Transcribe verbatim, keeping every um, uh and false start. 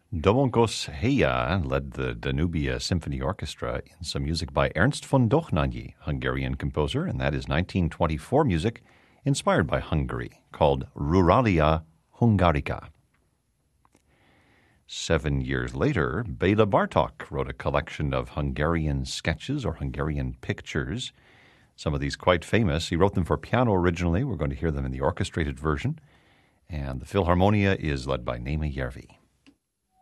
Domokos Heya led the Danubia Symphony Orchestra in some music by Ernst von Dochnányi, Hungarian composer, and that is nineteen twenty-four music inspired by Hungary, called Ruralia Hungarica. Seven years later, Béla Bartók wrote a collection of Hungarian sketches or Hungarian pictures, some of these quite famous. He wrote them for piano originally. We're going to hear them in the orchestrated version, and the Philharmonia is led by Németh Järvi.